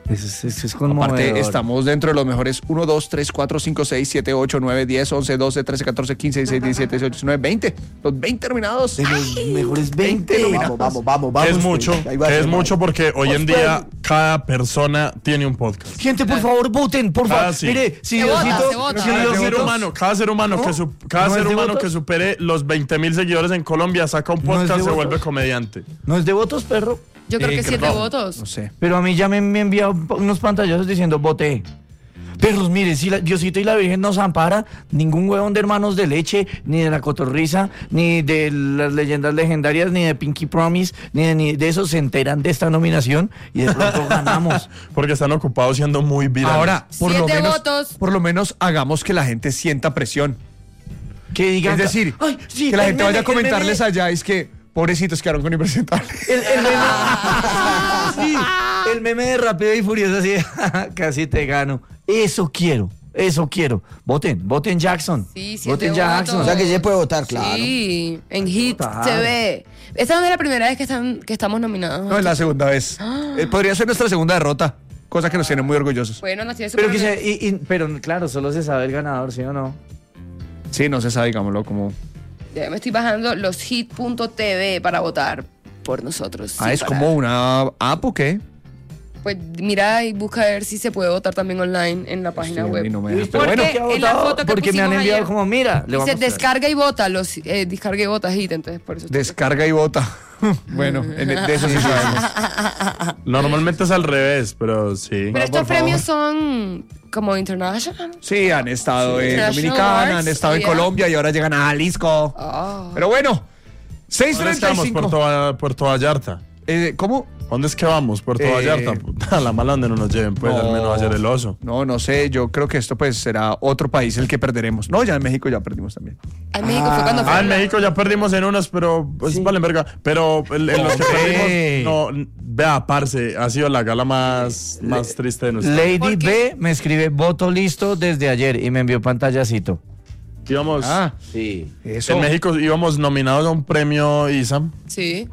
Eso es, eso es conmovedor. Aparte, estamos dentro de los mejores uno, dos, tres, cuatro, cinco, seis, siete, ocho, nueve, diez, once, doce, trece, catorce, quince, dieciséis, diecisiete, dieciocho, diecinueve, veinte. Los veinte nominados. De los mejores veinte. nominados. Vamos, vamos, vamos. Que es vamos, mucho, pues. Ahí va a que es ser, mucho porque hoy en Pues, día cada persona tiene un podcast. Gente, por favor, voten, por favor. Ah, sí. Mire, si Se vota, Diosito, se vota. si Cada ser Diosito- humano, cada ser humano, ¿No? que, su- cada ¿No es ser de humano votos? que supere los veinte mil seguidores en Colombia saca un ¿No es de podcast, se votos? vuelve comediante. ¿No es de votos, perro? Yo creo Eh, que creo- siete no, votos. No sé. Pero a mí ya me, me enviado unos pantallazos diciendo voté. Perros, mire, si la, Diosito y la Virgen nos ampara, ningún huevón de Hermanos de Leche, ni de La Cotorrisa, ni de las leyendas legendarias, ni de Pinky Promise, ni de, ni de eso se enteran de esta nominación y de pronto ganamos. Porque están ocupados siendo muy virales. Ahora, por lo, Siete menos, votos. por lo menos hagamos que la gente sienta presión. Que digan, Es decir, "Ay, sí, que la el gente meme, vaya a el comentarles meme". allá, es que pobrecitos quedaron con impresentable. El, el meme, sí, el meme de Rápido y Furioso así, casi te gano. Eso quiero, eso quiero. Voten, voten Jackson. Sí, siete voten Jackson. O sea que sí se puede votar, claro. Sí, en Hit Total. T V. Esta no es la primera vez que, están, que estamos nominados. No es la segunda vez. Eh, podría ser nuestra segunda derrota, cosa que nos tiene muy orgullosos. Bueno, nos tiene Pero, súper que orgullosos. se, y- y- pero claro, solo se sabe el ganador, ¿sí o no? Sí, no se sabe, digámoslo, como... Ya me estoy bajando los hit punto t v para votar por nosotros. Ah, Sí, ¿es para- como una app o qué? Pues mira y busca a ver si se puede votar también online en la página Sí, a web. mí no me Yo he deja, visto pero Porque bueno. gente que ha en la votado foto que porque me han pusimos enviado ayer, como, mira, le voy a Dice mostrar. descarga y vota, los eh, descarga y vota hit, entonces por eso. estoy- Descarga y vota. Bueno, en- de eso sí sabemos. Normalmente es al revés, pero sí. Pero estos premios son como international. Sí, han estado en International Dominicana, Awards, han estado en yeah. Colombia y ahora llegan a Jalisco. Oh. Pero bueno, seis ¿Dónde treinta y estamos? cinco. Puerto, Va- Puerto Vallarta. Eh, ¿Cómo? ¿Dónde es que vamos? Puerto Eh, Vallarta. Puta, la mala donde no nos lleven, pues, No. al menos ayer el oso. No, no sé, yo creo que esto pues será otro país el que perderemos. No, ya en México ya perdimos también. En México fue cuando fue. Ah, en México ya perdimos en unas, pero pues vale verga. Pero en en los que Hombre. perdimos, no, vea, parce, ha sido la gala más, más triste de nuestra vida. Lady ¿Por qué? B me escribe voto listo desde ayer y me envió pantallacito. Íbamos, Ah, Sí. eso. en México íbamos nominados a un premio I S A M. Sí.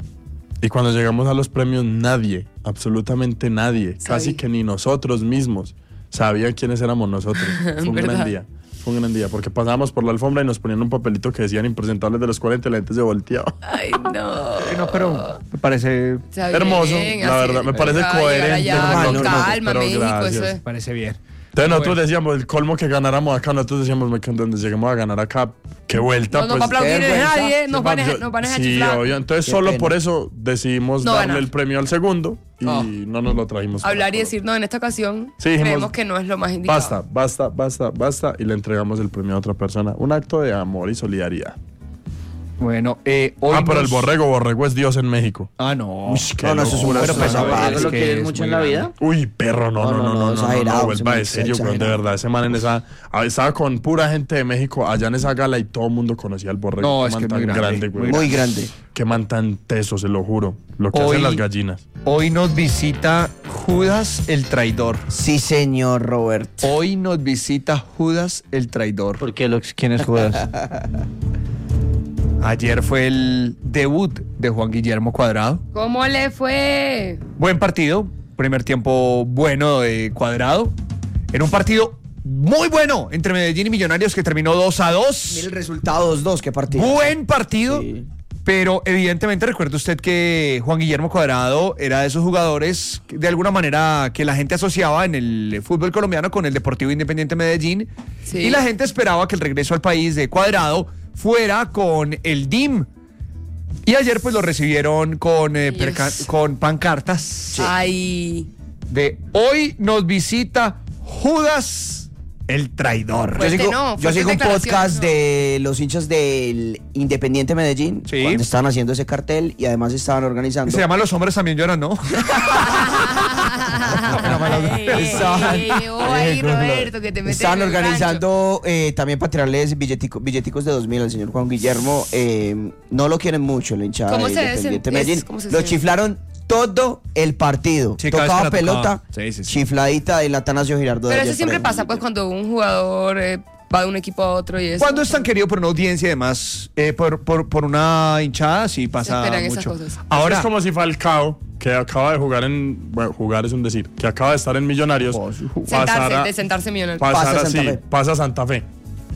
Y cuando llegamos a los premios, nadie, absolutamente nadie, casi que ni nosotros mismos, sabían quiénes éramos nosotros. Fue un gran ¿Verdad? día. Fue un gran día, porque pasábamos por la alfombra y nos ponían un papelito que decían impresentables de los cuarenta y la gente se volteaba. Ay, no. Sí, no, pero me parece, Está Hermoso, bien, la así- verdad, me parece Ay, llegar coherente. allá, Normal, con normal, calma, pero México, gracias. eso es. parece bien. Entonces nosotros Bueno. decíamos, el colmo que ganáramos acá, nosotros decíamos, "Me encanta, donde lleguemos a ganar acá, qué vuelta. No nos va a pues, aplaudir qué vergüenza. nadie, nos van a, Yo- nos van a sí, chiflar. obvio. Entonces Qué solo pena. por eso decidimos No darle ganar. el premio al segundo y Oh. no nos lo trajimos. Hablar para y decir, no, en esta ocasión Sí, dijimos, creemos que no es lo más indicado. Basta, basta, basta, basta. Y le entregamos el premio a otra persona. Un acto de amor y solidaridad. Bueno, eh, hoy ah, pero nos- el borrego, borrego es Dios en México. Ah, no. Uy, qué No, no, eso es locura. una- Pero pues, eso es una- a ver, ¿Eso es lo que quieres es mucho muy en la grande. vida? Uy, perro, no, no, no, no, no, no, no, exagerado, vuelva de se me- serio, weón, de exagerado. verdad. Ese man en esa, ah, estaba con pura gente de México allá en esa gala y todo el mundo conocía al borrego. No, Qué es man que es tan muy grande, güey. Muy grande. Qué man tan teso, se lo juro. Lo que Hoy- hacen las gallinas. Hoy nos visita Judas el traidor. Sí, señor Robert. Hoy nos visita Judas el traidor. ¿Por qué? Los, ¿Quién es Judas? Ayer fue el debut de Juan Guillermo Cuadrado. ¿Cómo le fue? Buen partido, primer tiempo bueno de Cuadrado. Era un partido muy bueno entre Medellín y Millonarios que terminó dos a dos. Mira el resultado dos dos, qué partido. Buen partido, Sí. pero evidentemente recuerde usted que Juan Guillermo Cuadrado era de esos jugadores que, de alguna manera que la gente asociaba en el fútbol colombiano con el Deportivo Independiente Medellín. Sí. Y la gente esperaba que el regreso al país de Cuadrado fuera con el D I M. Y ayer pues lo recibieron con, eh, Dios. perca- con pancartas Ay. de hoy nos visita Judas el traidor. Pues Yo sigo, no, yo fuertes sigo un declaraciones, podcast no. de los hinchas del Independiente Medellín, Sí. cuando estaban haciendo ese cartel y además estaban organizando. Se llama Los hombres también lloran, ¿no? Ey, ey, ey, oh, ahí, Roberto, que te metes Estaban en el organizando eh, también para tirarles billetico- billeticos de dos mil al señor Juan Guillermo. Eh, no lo quieren mucho, la hinchada ¿Cómo de se Independiente desen- Medellín. es- cómo se Lo siente? chiflaron todo el partido. Sí, cada vez Tocaba que la tocaba. pelota, Sí, sí, sí. chifladita del Atanasio Girardot. Pero de eso ayer siempre para pasa, pues, cuando un jugador eh, va de un equipo a otro y eso. Cuando es tan querido por una audiencia y además eh, por, por, por una hinchada, sí pasa esperan esas mucho. cosas. Ahora, es como si Falcao, que acaba de jugar en, bueno, jugar es un decir, que acaba de estar en Millonarios, sentarse, a, de sentarse en Millonarios. Pasar así, pasa a Santa Fe.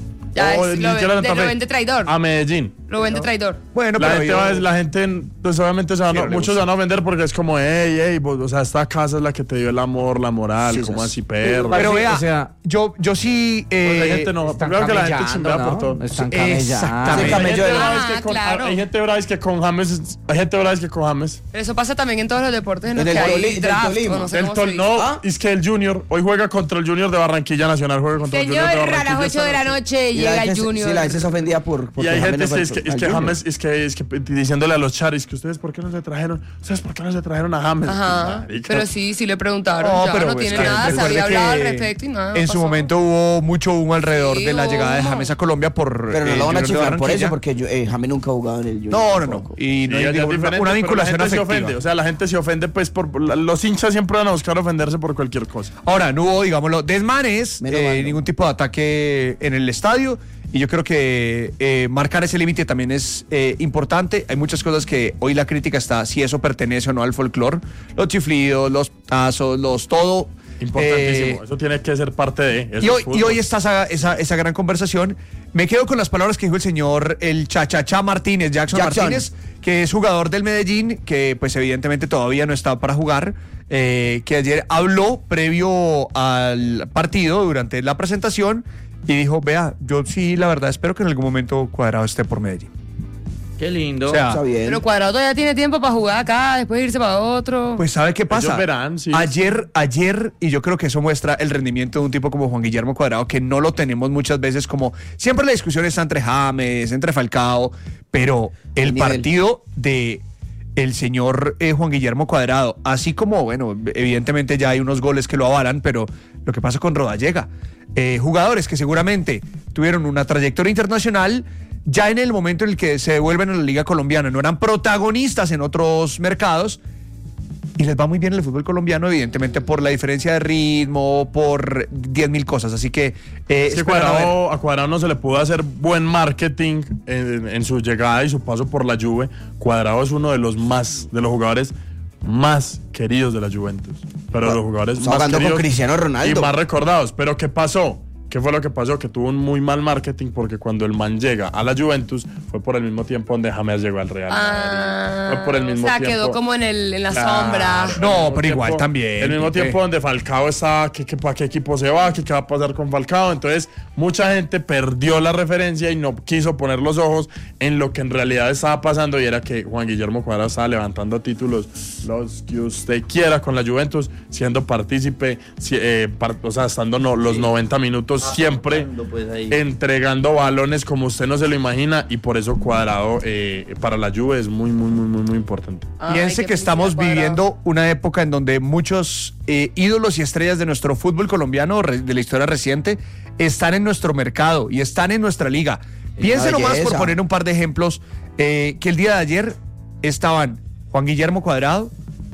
Ya o es, lo, Santa vende, Fe, lo vende traidor. A Medellín. Lo vende traidor. Bueno, la pero gente, yo... va, la gente, pues obviamente se van, no, muchos se van a vender porque es como, hey, hey, vos, o sea, esta casa es la que te dio el amor, la moral, sí, como así, perro. Pero sí, vea, o sea, yo, yo sí... Eh, pues la gente no, creo que la gente chimbea ¿no? por todo. Están Exactamente. camellando. Hay gente brava Ah, es que con, claro. hay gente brava es que con James, hay gente brava es que con James. Pero eso pasa también en todos los deportes en los En que el hay Tolima, draft. del o no sé El cómo se tol, dice. no, ¿Ah? es que el Junior hoy juega contra el Junior de Barranquilla Nacional, juega contra el Señor, Junior de a Barranquilla. las ocho de la noche Y la llega el gente se- Junior. Sí, la gente se ofendía por... Y hay gente que es que, es que Junior. James, es que, es que diciéndole a los charis que ustedes por qué no se trajeron, ustedes por qué no se trajeron a James. Ajá. Marica. Pero sí, sí le preguntaron. No, ya pero no pues tiene que nada, se recuerde había hablado al que respecto y nada. En pasó. su momento hubo mucho humo alrededor Sí, de la llegada de humo. James a Colombia por... Pero no eh, lo van a Junior de chiflar por eso, Barranquilla. porque yo, eh, James nunca ha jugado en el Junior. No, no, no. tampoco. Y no Sí, hay ya es ninguna- diferente, una pero vinculación la gente se afectiva. ofende, o sea, la gente se ofende pues por la- los hinchas siempre van a buscar ofenderse por cualquier cosa. Ahora, no hubo, digámoslo, desmanes, Menos eh, mal, no. ningún tipo de ataque en el estadio. Y yo creo que eh, marcar ese límite también es eh, importante. Hay muchas cosas que hoy la crítica está si eso pertenece o no al folclore. Los chiflidos, los tazos, los todo. Importantísimo, Eh, eso tiene que ser parte de. eso y, es hoy, fútbol. y hoy está esa, esa, esa gran conversación. Me quedo con las palabras que dijo el señor, el Chachachá Martínez, Jackson, Jackson. Martínez, que es jugador del Medellín, que pues evidentemente todavía no está para jugar, eh, que ayer habló previo al partido durante la presentación y dijo, vea, yo sí, la verdad, espero que en algún momento Cuadrado esté por Medellín. Qué lindo. O sea, Está bien. Pero Cuadrado todavía tiene tiempo para jugar acá, después irse para otro. pues ¿sabe qué pasa? Ellos verán, sí. Ayer, ayer, y yo creo que eso muestra el rendimiento de un tipo como Juan Guillermo Cuadrado, que no lo tenemos muchas veces como... Siempre la discusión está entre James, entre Falcao, pero el El nivel. partido de el señor eh, Juan Guillermo Cuadrado, así como, bueno, evidentemente ya hay unos goles que lo avalan, pero lo que pasa con Rodallega, eh, jugadores que seguramente tuvieron una trayectoria internacional, ya en el momento en el que se devuelven a la Liga Colombiana, no eran protagonistas en otros mercados, y les va muy bien el fútbol colombiano, evidentemente por la diferencia de ritmo, por diez mil cosas. Así que, eh, Es que esperar a ver. Cuadrado, a Cuadrado no se le pudo hacer buen marketing en, en su llegada y su paso por la Juve. Cuadrado es uno de los más, de los jugadores más queridos de la Juventus. Pero de los jugadores Está más jugando con queridos Cristiano Ronaldo. y más recordados. Pero ¿qué pasó? ¿Qué fue lo que pasó? Que tuvo un muy mal marketing porque cuando el man llega a la Juventus fue por el mismo tiempo donde James llegó al Real Madrid. Ah, Fue por el mismo o sea, tiempo. quedó como en, el, en la Claro. sombra. No, Al mismo pero igual tiempo- también, El mismo Pipe. tiempo donde Falcao está, ¿qué, qué, ¿para qué equipo se va? ¿Qué, ¿Qué va a pasar con Falcao? Entonces, mucha gente perdió la referencia y no quiso poner los ojos en lo que en realidad estaba pasando y era que Juan Guillermo Cuadrado estaba levantando títulos, los que usted quiera con la Juventus, siendo partícipe, si- eh, par- o sea, estando no, los noventa minutos siempre pues, ahí. entregando balones como usted no se lo imagina y por eso Cuadrado eh, para la Juve es muy, muy, muy, muy, muy importante. Ay, Piense qué que estamos felicidad, Cuadrado. viviendo una época en donde muchos eh, ídolos y estrellas de nuestro fútbol colombiano, re- de la historia reciente, están en nuestro mercado y están en nuestra liga. Piense nomás, por belleza. poner un par de ejemplos, eh, que el día de ayer estaban Juan Guillermo Cuadrado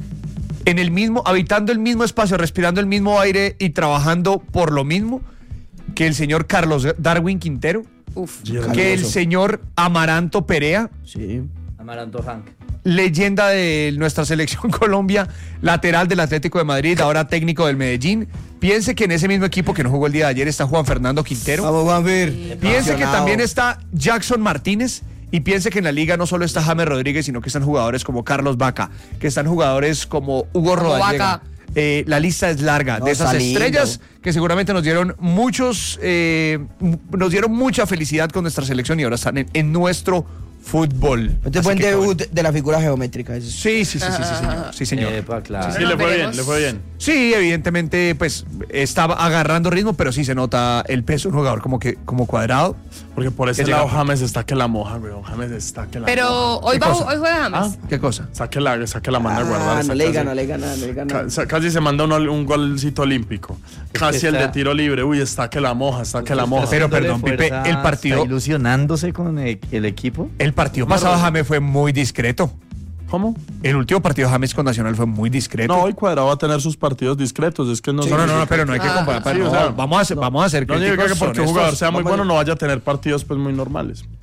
en el mismo, habitando el mismo espacio, respirando el mismo aire y trabajando por lo mismo que el señor Carlos Darwin Quintero, Uf. que el señor Amaranto Perea, Sí. Amaranto Hank. leyenda de nuestra selección Colombia, lateral del Atlético de Madrid, ahora técnico del Medellín. Piense que en ese mismo equipo que no jugó el día de ayer está Juan Fernando Quintero. Vamos, Juan Vir. Piense que Apasionado. también está Jackson Martínez. Y piense que en la liga no solo está James Rodríguez, sino que están jugadores como Carlos Vaca, que están jugadores como Hugo Como Rodallega. Vaca. Eh, la lista es larga No, de esas está lindo. estrellas que seguramente nos dieron muchos, eh, m- nos dieron mucha felicidad con nuestra selección y ahora están en, en nuestro fútbol. Este Así fue el que, debut cabrón. de la figura geométrica. ese. Sí, sí, sí, sí, sí, señor. Sí, señor. Epa, claro. Sí, Bueno, le fue bien, veremos. le fue bien. Sí, evidentemente, pues estaba agarrando ritmo, pero sí se nota el peso de un jugador como que como Cuadrado. Porque por ese Que lado llega- James está que la moja, weón. James está que la Pero moja. hoy, ¿Qué va, cosa? hoy juega James. ¿Qué cosa? Saque la, saque la manda a guardar. Ah, esa no le casi- diga, no le diga nada, no le diga nada. ca- Casi se manda un, un golcito olímpico. Casi el de está- tiro libre. Uy, está que la moja, está que la moja. Pero, Haciéndole perdón, Pipe, fuerza, el partido- está ilusionándose con el, el equipo. El partido pasado James fue muy discreto. ¿Cómo? El último partido de James con Nacional fue muy discreto. No, hoy Cuadrado va a tener sus partidos discretos. Es que no no, no, no, no, pero no hay que Ah, comparar. sí, no, o sea, vamos a hacer, vamos a hacer No significa que críticos porque un honestos. jugador sea muy Vamos a- bueno no vaya a tener partidos pues muy normales.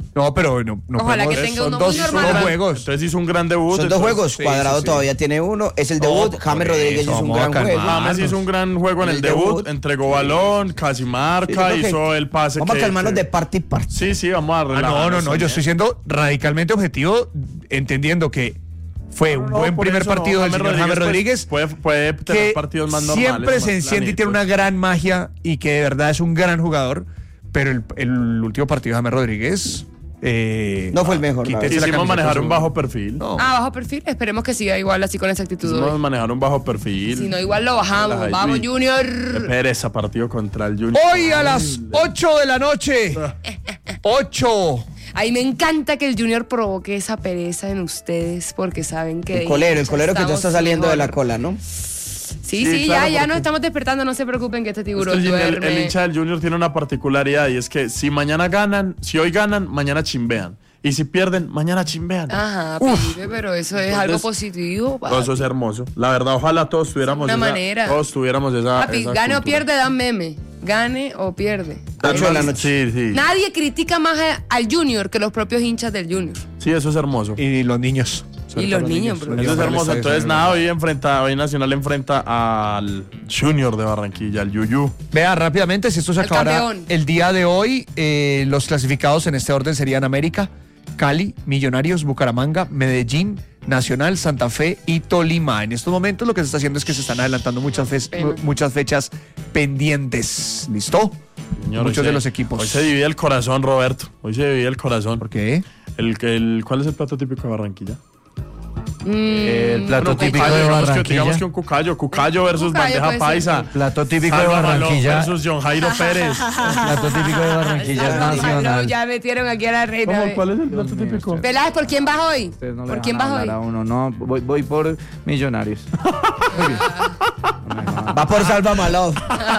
No, pero no, no Ojalá podemos- que tenga son uno dos, muy son normal. dos juegos. Entonces hizo un gran debut. Son dos entonces- juegos. sí, Cuadrado sí, sí. todavía tiene uno. Es el debut. No, James por Rodríguez eso, hizo un vamos a gran juego. calmarnos. James hizo un gran juego en el, El debut, debut. entregó balón, casi marca, Sí, yo creo que hizo el pase. Vamos que- a calmarnos que- de parte y parte. Sí, sí, vamos a Ah, no, relajarnos no, no, yo también. estoy siendo radicalmente objetivo, entendiendo que fue un No, buen por primer eso no, partido del James señor James pues, Rodríguez. puede, puede tener que partidos más normales. siempre más se enciende y tiene planitos. una gran magia y que de verdad es un gran jugador, pero el, el último partido de James Rodríguez eh, No fue el mejor, la quítese verdad. la Hicimos camiseta manejar un azul. bajo perfil. No. Ah, bajo perfil. Esperemos que siga igual así con esa actitud. Hicimos hoy. manejar un bajo perfil. Si no, igual lo bajamos. Ay, Vamos, uy, Junior. Qué pereza partido contra el Junior. Hoy a las ocho de la noche. ocho. Ay, me encanta que el Junior provoque esa pereza en ustedes porque saben que... El colero, el hinchas colero que ya está estamos saliendo de la mejor. cola, ¿no? Sí, sí, Sí, ya, claro, ya porque- nos estamos despertando, no se preocupen que este Es que tiburón el, el- duerme. el hincha del Junior tiene una particularidad y es que si mañana ganan, si hoy ganan, mañana chimbean. Y si pierden, mañana chimbean. Ajá, Uf. pibe, pero eso es Entonces, algo positivo. No, eso es hermoso. La verdad, ojalá todos tuviéramos Una esa, manera. todos tuviéramos esa, Papi, esa gane o cultura. pierde, dan meme. Gane o pierde. ocho de la noche. Sí, sí. Nadie critica más a- al Junior que los propios hinchas del Junior. Sí, eso es hermoso. Y los niños. Y los niños, bro. Eso es hermoso. Entonces, nada, hoy enfrenta, hoy Nacional enfrenta al Junior de Barranquilla, al Yuyu. Vea rápidamente, si esto se El acabará campeón. el día de hoy, eh, los clasificados en este orden serían América, Cali, Millonarios, Bucaramanga, Medellín, Nacional, Santa Fe y Tolima. En estos momentos lo que se está haciendo es que se están adelantando muchas, fe- Pena. muchas fechas pendientes. ¿Listo? Señor, Muchos hoy de se- los equipos. Hoy se divide el corazón, Roberto. Hoy se divide el corazón. ¿Por qué? El, el, ¿Cuál es el plato típico de Barranquilla? El plato Bueno, típico cucayo, de digamos que, Barranquilla. digamos que un cucayo. Cucayo versus Cucayo bandeja puede ser. paisa. Plato típico de Salva Malón Barranquilla. versus John Jairo Pérez. Plato típico de Barranquilla es Ya, nacional. ya metieron aquí a la reina. ¿Cómo? ve. ¿Cuál es el plato típico? Peláez, ¿por quién vas hoy? Ustedes no le ¿Por dejan quién vas hablar hoy? a uno, no, voy, voy por Millonarios. Muy bien. Va por Salva Malov.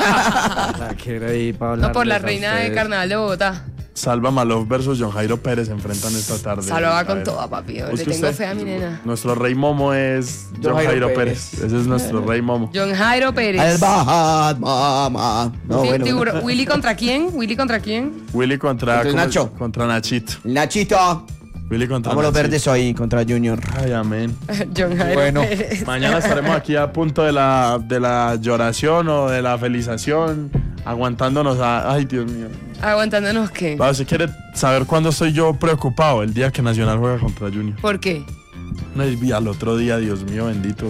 La quiero ahí para No, por la hablarles a reina de ustedes. Carnaval de Bogotá. Salva Malov versus John Jairo Pérez se enfrentan esta tarde. Salva A con ver. toda, papi. Le Busque tengo usted. fe a mi nena. Nuestro rey Momo es John, Jairo Jairo Pérez. Pérez. Ese es nuestro rey Momo. John Jairo Pérez. Al Bajad, mamá. No, Ti- bueno, tiburón. bueno. ¿Willy contra quién? ¿Willy contra quién? Willy contra, Contra el ¿cómo es? Nacho. Contra Nachito. Nachito. Willy contra Vamos los Nachito. verdes hoy contra Junior. Ay, amén. John Jairo Bueno, Pérez. Mañana estaremos aquí a punto de la, de la lloración o de la felicización, aguantándonos a... Ay, Dios mío. Aguantándonos qué. Va, si quiere saber cuándo estoy yo preocupado, el día que Nacional juega contra Junior. ¿Por qué? No, y al otro día, Dios mío, bendito.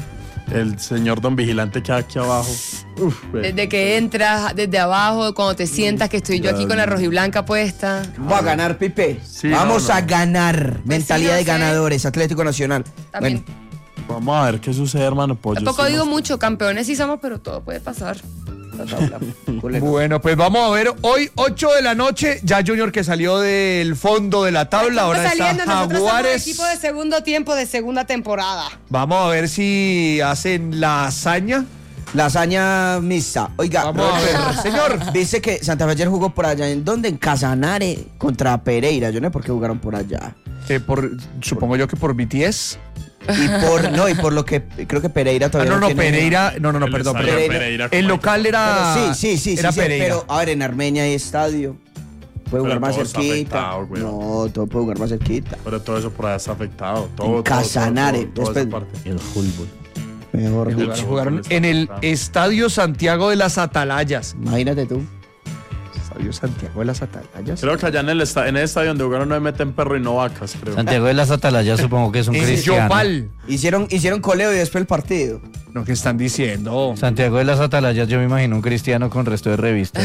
El señor don vigilante que hay aquí abajo. Uf, ve. Desde que entras, desde abajo, cuando te sientas que estoy yo aquí con la rojiblanca puesta. Vamos a ganar, Pipe. Sí, Vamos no, no. a ganar. Mentalidad sí, de no sé. ganadores. Atlético Nacional. También. Bueno, Vamos a ver qué sucede, hermano. Pues yo Tampoco estoy digo más- mucho, campeones sí somos, pero todo puede pasar. la tabla. Culero. Bueno, pues vamos a ver. Hoy, ocho de la noche, ya Junior que salió del fondo de la tabla, ahora Estamos está saliendo, nosotros somos Jaguares. equipo de segundo tiempo de segunda temporada. Vamos a ver si hacen la hazaña. Lasaña mixta. Oiga, Vamos a Roberto, ver, señor. Dice que Santa Fe ayer jugó por allá. ¿En dónde? En Casanare contra Pereira. Yo no sé por qué jugaron por allá. Eh, por, supongo yo que por B T S. Y por, no, y por lo que creo que Pereira Ah, todavía no, no, tiene- Pereira. No, no, no, El perdón. estadio perdón. de Pereira, El ¿cómo local era. Pero sí, sí, sí, era sí, sí, Pereira. pero a ver, en Armenia hay estadio. Puede jugar Pero más todo está cerquita. afectado, güey. No, todo puede jugar más cerquita. Pero todo eso por allá está afectado. Todo, En todo, Casanare, todo, todo, todo esa después- parte. El fútbol. Mejor El dicho. fútbol Jugaron está en el afectado. Estadio Santiago de las Atalayas. Imagínate tú. Estadio Santiago de las Atalayas. Creo que allá en el, esta- en el estadio donde jugaron no meten perro y no vacas, creo. Santiago de las Atalayas supongo que es un En cristiano. Yopal. Hicieron, hicieron coleo y después el partido. Lo que están diciendo. Santiago de las Atalayas, yo me imagino un cristiano con resto de revistas.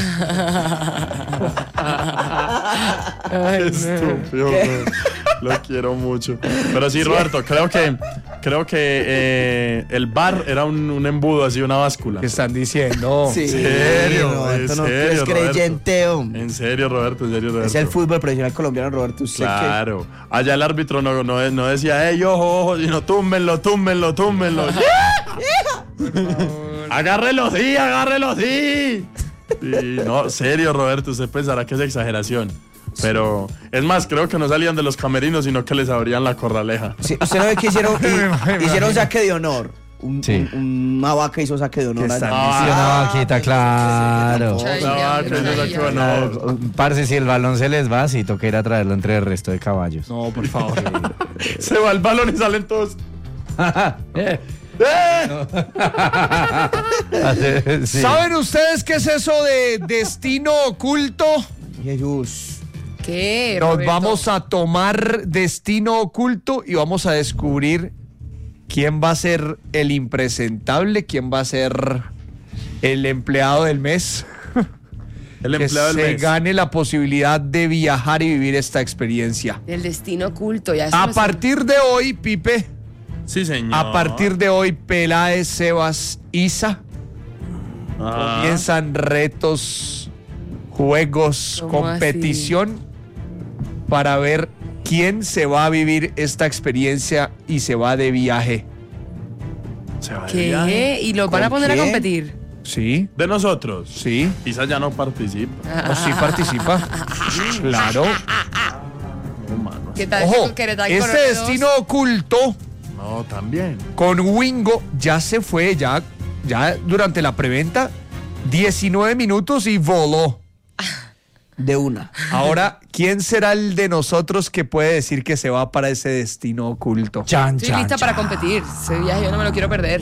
Qué estúpido, güey. Lo quiero mucho. Pero sí, Roberto, creo que creo que eh, el bar era un, un embudo, así, una báscula. ¿Qué están diciendo? Sí, ¿En serio? Roberto, ¿En no serio, es Roberto? creyente, hombre. En serio, Roberto, en serio, Roberto. Es el fútbol profesional colombiano, Roberto. Usted Claro. Allá el árbitro no, no, no decía, ey, ojo, ojo, sino túmbenlo, túmbenlo, túmbenlo. Agárrelo, sí, agárrelo, sí. Sí, no, serio, Roberto, usted pensará que es exageración. Pero, es más, creo que no salían de los camerinos, sino que les abrían la corraleja. que... Sí, usted no ve que hicieron, y- hicieron saque de honor. un, Sí. un- una vaca hizo saque de honor. ¿Qué allá. están Ah, sí, una vaquita, claro. Ah, que yo saqué honor. Parce, si el balón se les va, sí toca ir a traerlo entre el resto de caballos. No, por favor. Se va el balón y salen todos. Eh. Sí. ¿Saben ustedes qué es eso de destino oculto? Jesús. ¿Qué? Nos Roberto? vamos a tomar destino oculto y vamos a descubrir quién va a ser el impresentable, quién va a ser el empleado del mes. El que empleado del se mes. gane la posibilidad de viajar y vivir esta experiencia. El destino oculto. Ya eso A me partir de hoy, Pipe, Sí, señor. a partir de hoy, Peláez, Sebas, Isa, Ah. comienzan retos, juegos, ¿Cómo competición para ver quién se va a vivir esta experiencia y se va de viaje. Se va de ¿Qué? viaje. ¿Y los van a ¿Con poner a qué? competir? ¿Sí? De nosotros. Sí. Isa ya no participa. ¿O sí participa? Claro. No, mano. ¿Qué tal? Ojo, con Querétaro este Corredor? destino oculto No, también. con Wingo ya se fue, ya, ya durante la preventa, diecinueve minutos y voló. De una. Ahora, ¿quién será el de nosotros que puede decir que se va para ese destino oculto? Chan, Estoy chan, lista chan. para competir. Ese viaje yo no me lo quiero perder.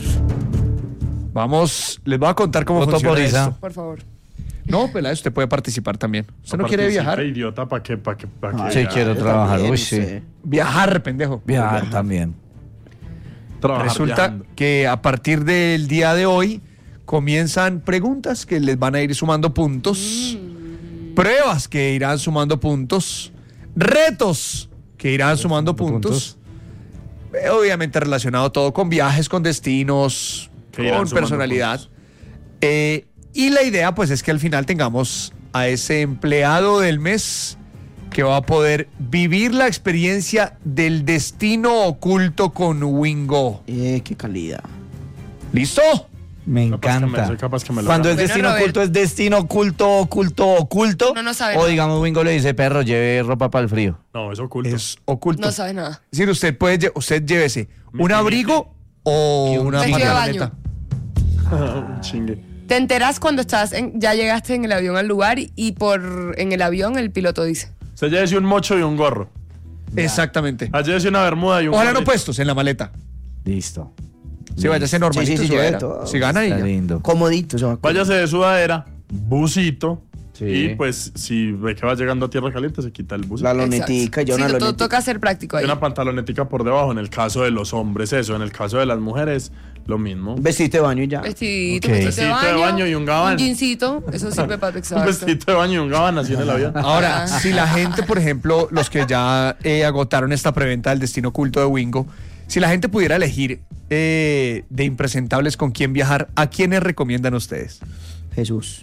Vamos, les voy a contar cómo Voto funciona por Isa. esto. Por favor. No, Peláez, usted puede participar también. ¿Usted no quiere participe, viajar? idiota, ¿para qué? ¿Para qué? ¿Para qué? Sí, Ya. quiero Yo trabajar. también, Uy, no sí. sé. Viajar, pendejo. Viajar también. Trabajar Resulta viajando. que a partir del día de hoy comienzan preguntas que les van a ir sumando puntos, pruebas que irán sumando puntos, retos que irán sumando puntos, eh, obviamente relacionado todo con viajes, con destinos, Que irán con sumando personalidad. puntos. Eh, y la idea pues es que al final tengamos a ese empleado del mes que va a poder vivir la experiencia del destino oculto con Wingo. Eh, qué calidad. ¿Listo? Me Capaz que me- encanta. soy capaz que me lo Cuando es gane. Bueno, destino Robert. oculto, es destino oculto, oculto, oculto. Uno no sabe O nada. digamos, Wingo le dice, perro, lleve ropa para el frío. No, es oculto. Es oculto. No sabe nada. Es decir, usted puede, lle- usted llévese un Mi abrigo o una vestido de pantaloneta. baño. Un chingue. Te enteras cuando estás en- ya llegaste en el avión al lugar y por en el avión el piloto dice. Se llévese un mocho y un gorro. Exactamente. Ah, llévese una bermuda y un Ojalá no gorrito. puestos en la maleta. Listo. Sí, váyase normalito. Sí, sí, sí, sudadera. lleve todo. Si gana y Está ya. lindo. Comodito. se va a- Váyase de sudadera, busito. Sí. Y pues, si ve que va llegando a tierra caliente, se quita el busito. La lonetica, ya Sí, una to- to- lonetica. toca ser práctico Y ahí. una pantalonetica por debajo. En el caso de los hombres, eso. En el caso de las mujeres, lo mismo. Un vestito de baño y ya. Vestidito, Ok. vestidito de Vestidito de baño, baño y un gabán. Un jeansito, eso sirve para Un exacto. vestidito de baño y un gabán así en el avión. Ahora, Ah. si la gente, por ejemplo, los que ya eh, agotaron esta preventa del destino oculto de Wingo, si la gente pudiera elegir eh, de impresentables con quién viajar, ¿a quiénes recomiendan ustedes? Jesús.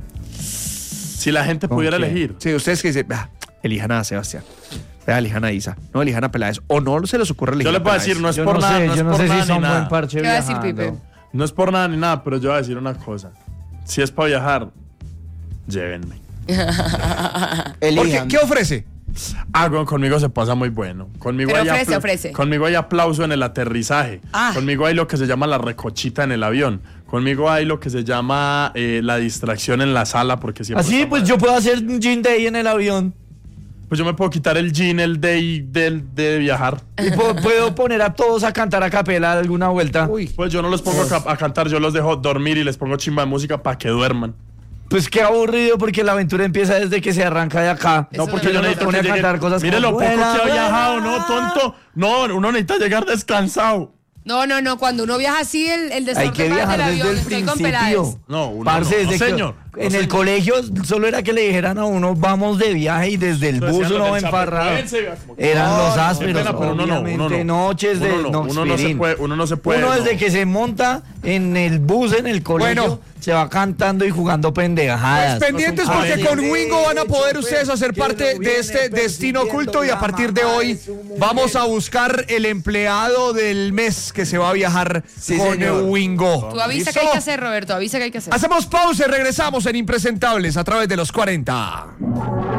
Si la gente pudiera quién? elegir. Sí, ustedes que dicen, "Vea, elijan a Sebastián, vea, elijan a Isa, no elijan a Peláez, o no se les ocurre elegir Yo le a puedo Peláez. decir, no es Yo por no nada, sé, no es yo no por sé nada si son ni buen nada. parche ¿Qué va a decir viajando. Pipe? No es por nada ni nada, pero yo voy a decir una cosa. Si es para viajar, llévenme. ¿Por qué? Elijan. ¿Qué ofrece? Ah, con- conmigo se pasa muy bueno. Conmigo Pero hay ofrece, apla- ofrece. Conmigo hay aplauso en el aterrizaje. Ah. Conmigo hay lo que se llama la recochita en el avión. Conmigo hay lo que se llama eh, la distracción en la sala porque siempre Así, está pues mal. yo puedo hacer un gin day en el avión. Pues yo me puedo quitar el jean, el day del de viajar. Y puedo, puedo poner a todos a cantar a capela alguna vuelta. Pues yo no los pongo a, ca- a cantar, yo los dejo dormir y les pongo chimba de música para que duerman. Pues qué aburrido porque la aventura empieza desde que se arranca de acá. Eso No, porque no yo me necesito pone que a lleguen- cantar cosas Mire como, lo poco que "Vuela, ha vuela". viajado, ¿no, tonto? No, uno necesita llegar descansado. No, no, no, cuando uno viaja así, el, el desorden Hay que va viajar del desde avión, el estoy con Peláez. principio. No, uno Parce, no, desde no, que- señor. No, en el señor. colegio solo era que le dijeran a uno, vamos de viaje y desde el Entonces, bus decían uno los del emparrado. Chapecoense, como que- Eran los Qué ásperos, pena, pero uno no, uno obviamente, no. noches de Uno no, uno no se Noxpirin. puede, uno no se puede. Uno no. desde que se monta en el bus, en el colegio, Bueno. se va cantando y jugando pendejadas. Pues pendientes no son porque padres. con Wingo van a poder Derecho, ustedes hacer que parte lo de este viene destino persiguiendo oculto y a la partir de mamá hoy de su mujer. vamos a buscar el empleado del mes que se va a viajar Sí, con señor. Wingo. Tú avisa ¿Listo? que hay que hacer, Roberto, avisa que hay que hacer. Hacemos pausa y regresamos en Impresentables a través de los cuarenta.